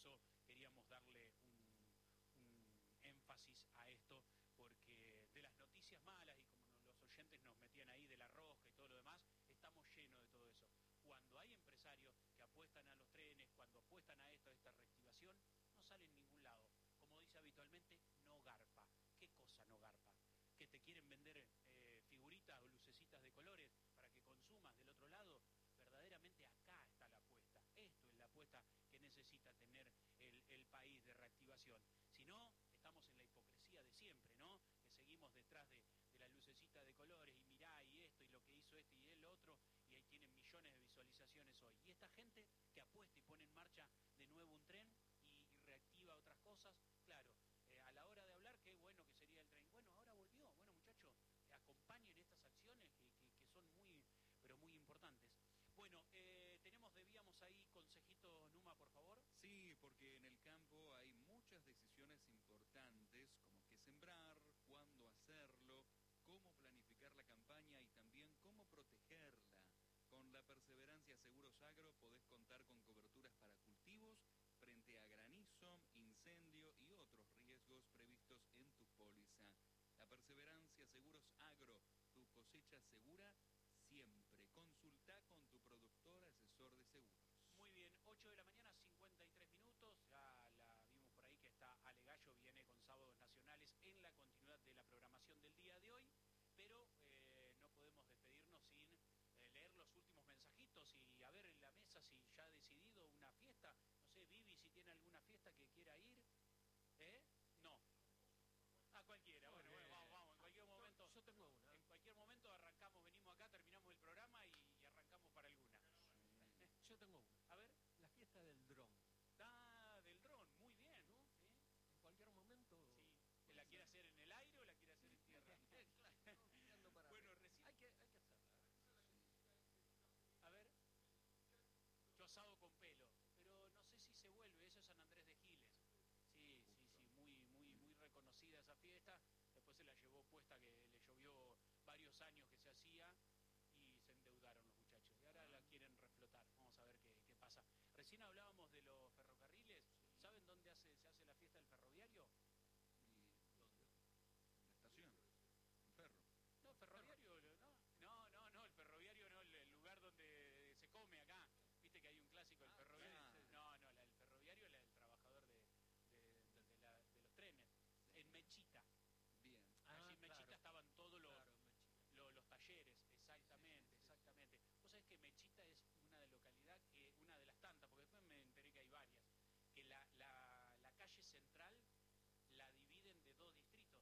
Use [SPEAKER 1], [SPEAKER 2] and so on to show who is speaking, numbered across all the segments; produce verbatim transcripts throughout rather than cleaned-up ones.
[SPEAKER 1] eso queríamos darle un, un énfasis a esto, porque de las noticias malas, y como los oyentes nos metían ahí de la rosca y todo lo demás, estamos llenos de todo eso. Cuando hay empresarios que apuestan a los trenes, cuando apuestan a esto, a esta reactivación, no sale en ningún lado. Como dice habitualmente, no garpa. ¿Qué cosa no garpa? Que te quieren vender eh, figuritas o lucecitas de colores para que consumas del otro lado. Verdaderamente acá está la apuesta. Esto es la apuesta que necesita tener el, el país de reactivación. Si no, estamos en la hipocresía de siempre, ¿no? Que seguimos detrás de, de la lucecita de colores y mirá y esto y lo que hizo este y el otro, y ahí tienen millones de visualizaciones hoy. Y esta gente que apuesta y pone en marcha de nuevo un tren y, y reactiva otras cosas, claro, eh, a la hora de hablar, qué bueno que sería el tren. Bueno, ahora volvió. Bueno, muchachos, eh, acompañen estas acciones que, que, que son muy, pero muy importantes. Bueno, eh, tenemos, debíamos ahí, consejito Numa, por favor.
[SPEAKER 2] Sí, porque en el campo hay muchas decisiones importantes, como qué sembrar, cuándo hacerlo, cómo planificar la campaña y también cómo protegerla. Con la Perseverancia Seguros Agro podés contar con coberturas para cultivos frente a granizo, incendio y otros riesgos previstos en tu póliza. La Perseverancia Seguros Agro, tu cosecha segura siempre. Consulta con tu productor asesor de seguros.
[SPEAKER 1] Muy bien, ocho de la mañana, cincuenta y tres minutos, ya la vimos por ahí que está Ale Gallo, viene con Sábados Nacionales en la continuidad de la programación del día de hoy, pero eh, no podemos despedirnos sin eh, leer los últimos mensajitos y a ver en la mesa si ya ha decidido una fiesta, no sé, Vivi, si tiene alguna fiesta que quiera ir, ¿eh? No. A cualquiera, bueno, bueno, vamos, vamos, en cualquier momento.
[SPEAKER 3] Yo tengo una.
[SPEAKER 1] En cualquier momento arrancamos, venimos acá, terminamos el programa y, y arrancamos para alguna.
[SPEAKER 3] Yo tengo una.
[SPEAKER 1] A ver.
[SPEAKER 3] La fiesta del dron.
[SPEAKER 1] Ah, del dron, muy bien, ¿no? ¿Sí?
[SPEAKER 3] En cualquier momento.
[SPEAKER 1] Sí. ¿La quiere hacer en el aire o la quiere hacer en tierra?
[SPEAKER 3] Claro, no, para
[SPEAKER 1] bueno, recién.
[SPEAKER 3] Hay que, hay que hacerla.
[SPEAKER 1] A ver. Yo asado con pelo, pero no sé si se vuelve, eso es San Andrés de Giles. Sí, sí, sí, muy, muy, muy reconocida esa fiesta. Después se la llevó puesta que le llovió varios años que se hacía y se endeudaron los muchachos. Y ahora la quieren reflotar. Vamos a ver qué, qué pasa. Recién hablábamos de los ferrocarriles. ¿Saben dónde hace, se hace la fiesta del ferroviario?
[SPEAKER 2] ¿Y dónde? ¿En la estación? ¿En ferro?
[SPEAKER 1] No, ferroviario, no, no, no, no, el ferroviario no, el, el lugar donde se come acá. Viste que hay un clásico, el
[SPEAKER 2] ah,
[SPEAKER 1] ferroviario.
[SPEAKER 2] Claro.
[SPEAKER 1] No, no, la, el ferroviario es el trabajador de, de, de, de, la, de los trenes. En Mechita.
[SPEAKER 2] Bien.
[SPEAKER 1] Ah, allí en Mechita
[SPEAKER 3] claro.
[SPEAKER 1] estaban todos los,
[SPEAKER 3] Claro,
[SPEAKER 1] los, los talleres, exactamente, sí, sí, sí, exactamente. Vos sabés que Mechita es una de localidad, que una de las tantas, porque después me enteré que hay varias, que la, la, la calle central la dividen de dos distritos.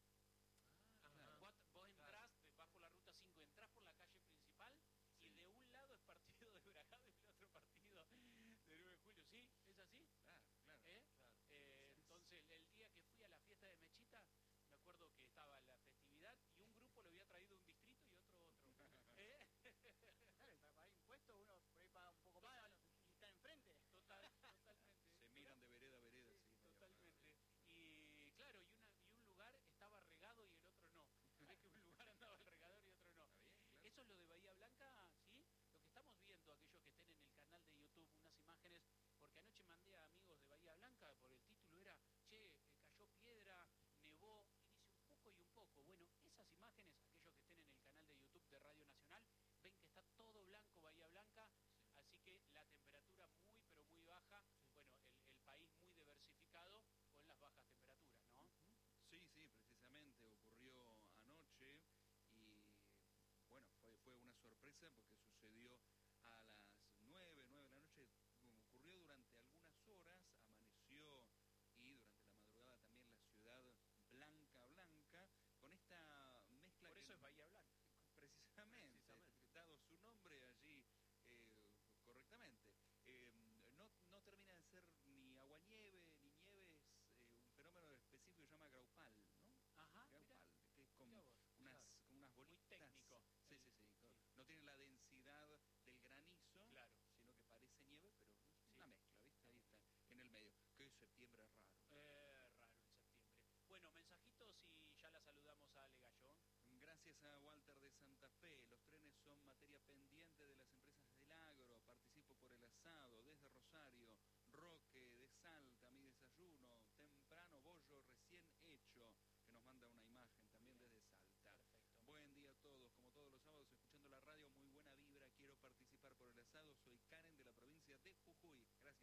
[SPEAKER 2] Ah, claro.
[SPEAKER 1] Vos, vos entrás,
[SPEAKER 3] claro.
[SPEAKER 1] vas por la ruta cinco, entrás por la calle principal, sí, y de un lado es partido de Bragado y el otro partido de nueve de julio. ¿Sí? ¿Es así?
[SPEAKER 2] Claro, claro.
[SPEAKER 1] ¿Eh?
[SPEAKER 3] claro.
[SPEAKER 1] Eh,
[SPEAKER 2] Sí,
[SPEAKER 1] entonces, el, el día que fui a la fiesta de Mechita, me acuerdo que estaba la festividad y un grupo le había traído un distrito y otro otro. ¿Eh?
[SPEAKER 4] Para pagar impuestos uno por ahí paga un poco más y está enfrente.
[SPEAKER 1] Total, totalmente.
[SPEAKER 2] Se miran de vereda a vereda. Sí,
[SPEAKER 1] Sí, totalmente. Y claro, y, una, y un lugar estaba regado y el otro no. Ves que un lugar andaba el regador y otro no.
[SPEAKER 2] Bien, claro.
[SPEAKER 1] Eso es lo de Bahía Blanca, ¿sí? Lo que estamos viendo, aquellos que estén en el canal de YouTube, unas imágenes, porque anoche mandé a amigos de Bahía Blanca, por el título era, che, cayó piedra, nevó, y dice un poco y un poco. Bueno, esas imágenes, aquellos que estén en el canal de YouTube de Radio Nacional, ven que está todo blanco Bahía Blanca, así que la temperatura muy, pero muy baja, bueno, el, el país muy diversificado con las bajas temperaturas, ¿no?
[SPEAKER 2] Sí, sí, precisamente ocurrió anoche y bueno, fue, fue una sorpresa porque sucedió a las nueve, nueve de la noche, ocurrió durante algunas horas, amaneció y durante la madrugada también la ciudad blanca, blanca, con esta mezcla.
[SPEAKER 1] Por
[SPEAKER 2] que,
[SPEAKER 1] eso es Bahía Blanca.
[SPEAKER 2] Precisamente,
[SPEAKER 3] precisamente.
[SPEAKER 2] dado su nombre allí eh, correctamente. Eh, no, no termina de ser ni aguanieve ni nieve, es eh, un fenómeno específico que se llama graupal, ¿no?
[SPEAKER 1] Ajá,
[SPEAKER 2] Graupal,
[SPEAKER 1] mirá.
[SPEAKER 2] que es con
[SPEAKER 1] Mirá vos,
[SPEAKER 2] unas,
[SPEAKER 1] claro.
[SPEAKER 2] con unas bolitas.
[SPEAKER 1] Muy técnico.
[SPEAKER 2] Sí,
[SPEAKER 1] El,
[SPEAKER 2] sí, sí,
[SPEAKER 1] sí.
[SPEAKER 2] no tiene la densidad del granizo,
[SPEAKER 1] Claro.
[SPEAKER 2] sino que parece nieve, pero es
[SPEAKER 1] Sí.
[SPEAKER 2] una mezcla, ¿viste? Ahí está, en el medio. Que septiembre es raro.
[SPEAKER 1] Eh, raro en septiembre. Bueno, mensajitos y ya la saludamos a Ale Gallo.
[SPEAKER 2] Gracias a Walter de Santa Fe, los trenes son materia pendiente de las empresas del agro. Participo por el asado desde Rosario, Roque de Sal.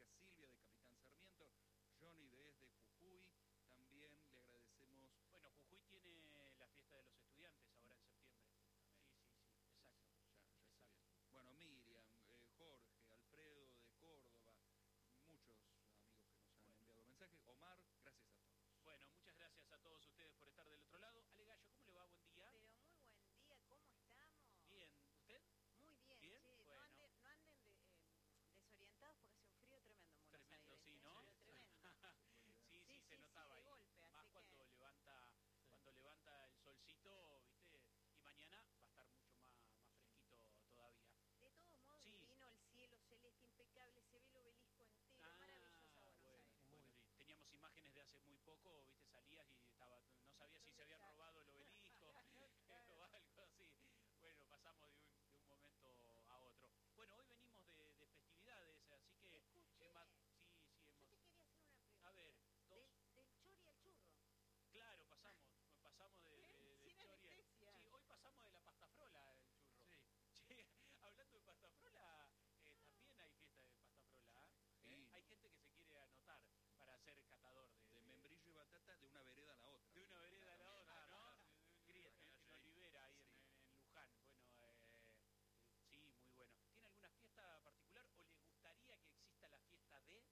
[SPEAKER 2] Silvia de Capitán Sarmiento, Johnny desde Jujuy. También le agradecemos.
[SPEAKER 1] Bueno, Jujuy tiene la fiesta de los estudiantes ahora en septiembre. Sí, sí, sí, exacto.
[SPEAKER 2] Ya, ya está
[SPEAKER 1] Exacto.
[SPEAKER 2] bien. Bueno, Miriam, eh, Jorge, Alfredo de Córdoba, muchos amigos que nos han
[SPEAKER 1] Bueno.
[SPEAKER 2] enviado mensajes. Omar, gracias a todos.
[SPEAKER 1] Bueno, muchas gracias a todos ustedes por estar del otro lado. Ale Gallo, ¿cómo le va? Buen día.
[SPEAKER 5] Pero muy buen día, ¿cómo estamos?
[SPEAKER 1] Bien, ¿usted?
[SPEAKER 5] Muy bien,
[SPEAKER 1] ¿Bien?
[SPEAKER 5] che,
[SPEAKER 1] Bueno.
[SPEAKER 5] no anden, no anden de, eh, desorientados porque hace un frío tremendo en Buenos
[SPEAKER 1] Tremendo,
[SPEAKER 5] Aires.
[SPEAKER 1] sí,
[SPEAKER 5] ¿eh?
[SPEAKER 1] ¿no?
[SPEAKER 5] Pero tremendo.
[SPEAKER 1] Sí, sí,
[SPEAKER 5] Sí,
[SPEAKER 1] se
[SPEAKER 5] sí,
[SPEAKER 1] notaba
[SPEAKER 5] sí, de
[SPEAKER 1] ahí.
[SPEAKER 5] golpe, así
[SPEAKER 1] Más
[SPEAKER 5] que-
[SPEAKER 1] cuando levanta,
[SPEAKER 3] Sí.
[SPEAKER 1] cuando levanta el solcito, ¿viste? Y mañana va a estar mucho más, más fresquito todavía.
[SPEAKER 5] De todos modos,
[SPEAKER 1] Sí.
[SPEAKER 5] divino el cielo celeste impecable, se ve el obelisco entero,
[SPEAKER 1] Ah,
[SPEAKER 5] maravillosa Buenos
[SPEAKER 1] bueno,
[SPEAKER 5] Aires.
[SPEAKER 1] bueno,
[SPEAKER 3] Muy
[SPEAKER 1] sí. Teníamos imágenes de hace muy poco, viste, salías y estaba, no sabías si se habían robado el obelisco o algo así. Bueno, pasamos de un, de un momento a otro. Bueno, hoy venimos de, de festividades, así que...
[SPEAKER 5] Escuché,
[SPEAKER 1] eh, ma- sí, sí,
[SPEAKER 5] yo
[SPEAKER 1] hemos...
[SPEAKER 5] te quería hacer una pregunta.
[SPEAKER 1] A ver, dos...
[SPEAKER 5] Del, del chori al churro.
[SPEAKER 1] Claro, pasamos, pasamos de, de, de
[SPEAKER 5] Sin
[SPEAKER 1] chori a-
[SPEAKER 5] anestesia.
[SPEAKER 1] Sí, hoy pasamos de la pasta frola al churro.
[SPEAKER 3] Sí.
[SPEAKER 1] Che, hablando de pasta frola, eh, también hay fiesta de pasta frola, ¿eh?
[SPEAKER 2] Sí.
[SPEAKER 1] ¿Eh? Hay gente que se quiere anotar para ser catador de,
[SPEAKER 2] De membrillo y batata de una vereda a la otra.
[SPEAKER 1] de una vereda a la otra, ¿no? De- de-
[SPEAKER 2] Grieta,
[SPEAKER 1] en, en
[SPEAKER 2] calle ahí.
[SPEAKER 1] Olivera, ahí en,
[SPEAKER 2] Sí.
[SPEAKER 1] en- en Luján. Bueno, eh, sí, muy bueno. ¿Tiene alguna fiesta particular o le gustaría que exista la fiesta de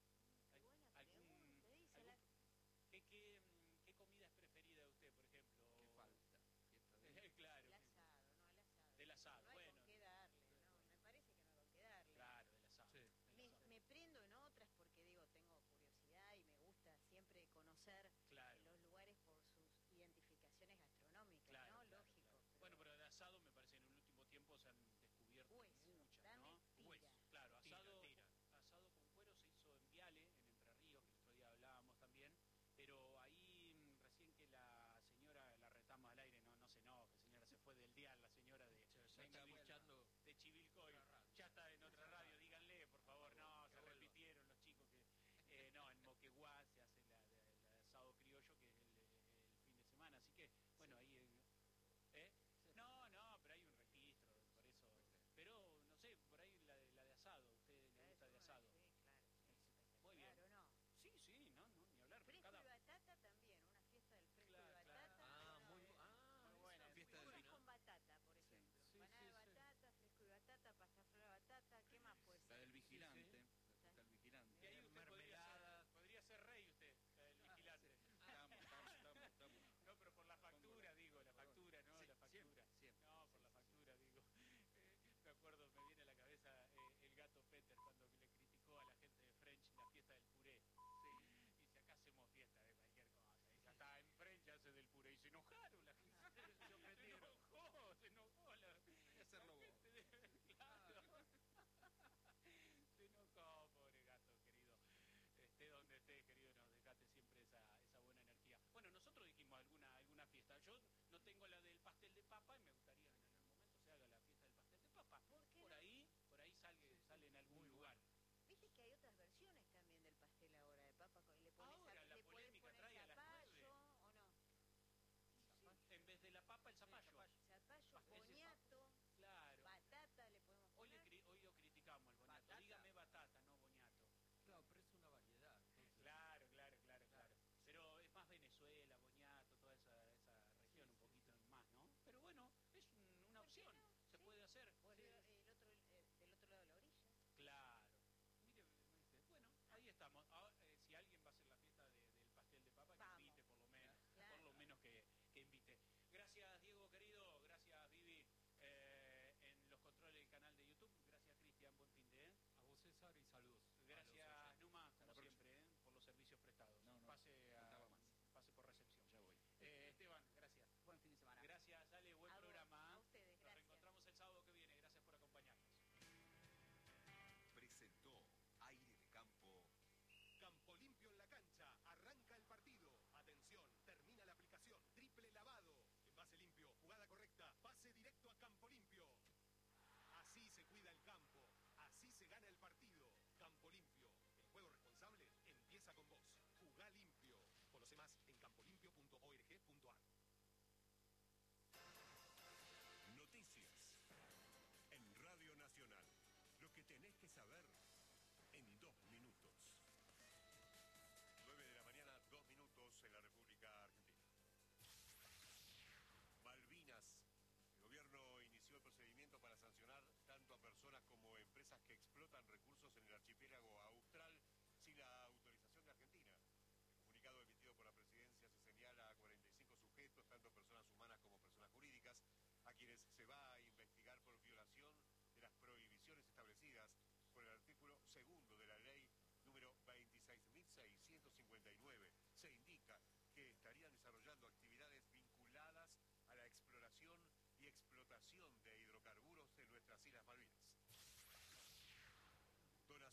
[SPEAKER 5] Qué buena
[SPEAKER 1] algún-
[SPEAKER 5] pregunta, dice
[SPEAKER 1] algún-
[SPEAKER 5] la...
[SPEAKER 1] qué, qué, mm, qué comida es preferida de usted, por ejemplo?
[SPEAKER 2] ¿Qué falta? Fiesta de...
[SPEAKER 1] Eh, claro,
[SPEAKER 5] El asado, no, el asado.
[SPEAKER 1] del asado,
[SPEAKER 5] No hay
[SPEAKER 1] bueno.
[SPEAKER 5] con qué darle, ¿no? Me parece que no hay con qué darle.
[SPEAKER 1] Claro, del asado.
[SPEAKER 3] Sí.
[SPEAKER 1] del
[SPEAKER 5] Me,
[SPEAKER 1] asado.
[SPEAKER 5] me prendo en otras porque digo, tengo curiosidad y me gusta siempre conocer
[SPEAKER 1] Claro.
[SPEAKER 5] los lugares por sus identificaciones gastronómicas,
[SPEAKER 1] Claro,
[SPEAKER 5] ¿no?
[SPEAKER 1] claro,
[SPEAKER 5] Lógico.
[SPEAKER 1] claro.
[SPEAKER 5] pero-
[SPEAKER 1] Bueno, pero de asado me parece en el último tiempo se han descubierto
[SPEAKER 5] Hueso,
[SPEAKER 1] muchas,
[SPEAKER 5] dame
[SPEAKER 1] ¿no?
[SPEAKER 5] tira.
[SPEAKER 1] Hueso, claro,
[SPEAKER 3] Tira,
[SPEAKER 1] asado,
[SPEAKER 3] tira.
[SPEAKER 1] asado con cuero se hizo en Viale, en Entre Ríos, que el otro día hablábamos también, pero ahí mm, recién que la señora, la retamos al aire, no, no se enoje, señora, se fue del dial, la señora de,
[SPEAKER 3] Se,
[SPEAKER 1] de
[SPEAKER 3] se está
[SPEAKER 1] Chivilcoy,
[SPEAKER 3] escuchando.
[SPEAKER 1] de Chivilcoy,
[SPEAKER 3] Otra radio.
[SPEAKER 1] ya está en otra radio, díganle, por favor, no,
[SPEAKER 3] Que
[SPEAKER 1] se
[SPEAKER 3] vuelva.
[SPEAKER 1] repitieron los chicos que, eh, no, en Moquegua se hace la, la- la asado criollo, que es el, el fin de semana, así que, bueno, ahí... en- ¿Eh? No, no, pero hay un registro, por eso. Pero, no sé, por ahí la de, la de asado, ¿a usted le
[SPEAKER 5] Claro,
[SPEAKER 1] gusta de
[SPEAKER 5] eso,
[SPEAKER 1] asado?
[SPEAKER 5] Sí, claro. sí,
[SPEAKER 1] Muy bien.
[SPEAKER 5] Claro, no.
[SPEAKER 1] Sí, sí, no, no, ni hablar. pero
[SPEAKER 5] Fresco
[SPEAKER 1] cada...
[SPEAKER 5] y batata también, una fiesta del fresco
[SPEAKER 1] Claro,
[SPEAKER 5] y
[SPEAKER 1] claro.
[SPEAKER 5] batata.
[SPEAKER 3] Ah,
[SPEAKER 5] bueno,
[SPEAKER 3] muy,
[SPEAKER 5] eh,
[SPEAKER 3] ah,
[SPEAKER 4] muy buena.
[SPEAKER 3] esa
[SPEAKER 2] Fiesta
[SPEAKER 3] muy
[SPEAKER 2] del
[SPEAKER 5] churros
[SPEAKER 3] buena.
[SPEAKER 5] con batata, por ejemplo.
[SPEAKER 3] Sí,
[SPEAKER 5] Empanada
[SPEAKER 3] sí,
[SPEAKER 5] de
[SPEAKER 3] sí.
[SPEAKER 5] batata,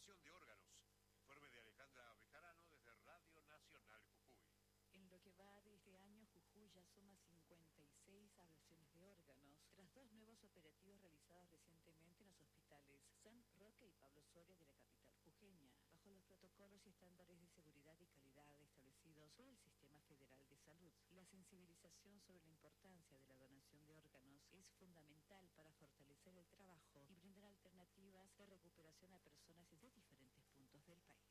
[SPEAKER 6] donación de órganos. Informe de Alejandra Bejarano desde Radio Nacional Jujuy.
[SPEAKER 7] En lo que va de este año, Jujuy ya suma cincuenta y seis ablaciones de órganos, tras dos nuevos operativos realizados recientemente en los hospitales San Roque y Pablo Soria de la capital jujeña, bajo los protocolos y estándares de seguridad y calidad establecidos por el Sistema Federal de Salud. La sensibilización sobre la importancia de la donación de órganos es fundamental para fortalecer el trabajo y brindar alternativas de recuperación a personas de diferentes puntos del país.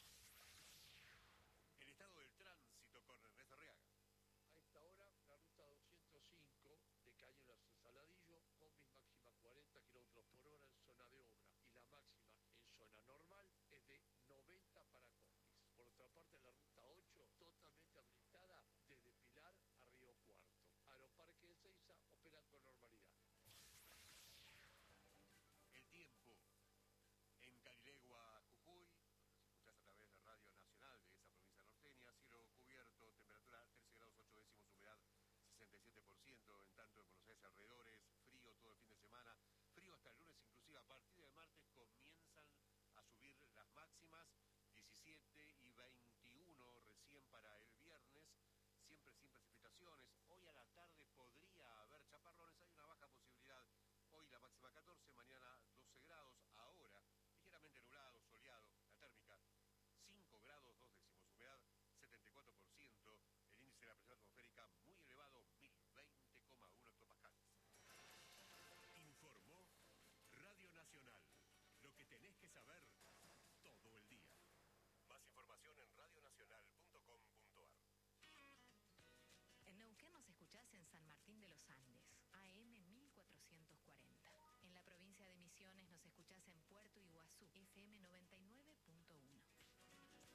[SPEAKER 6] El estado del tránsito con Ernesto Arriaga.
[SPEAKER 8] A esta hora, la ruta doscientos cinco de Calle Las Saladillo, combis máxima cuarenta kilómetros por hora en zona de obra y la máxima en zona normal es de noventa para combis. Por otra parte, la ruta ocho, totalmente habilitada desde Pilar a Río Cuarto. Aeroparque de Seiza operan con normalidad.
[SPEAKER 6] El tiempo en Carilegua, Jujuy, nos escuchás a través de Radio Nacional de esa provincia norteña, cielo cubierto, temperatura trece grados ocho décimos, humedad sesenta y siete por ciento, en tanto en Buenos Aires alrededores, frío todo el fin de semana, frío hasta el lunes, inclusive a partir del martes comienzan a subir las máximas, diecisiete y veintiuno recién para el viernes, siempre sin precipitaciones. Hoy a la tarde podría haber chaparrones, hay una baja posibilidad. Hoy la máxima catorce, mañana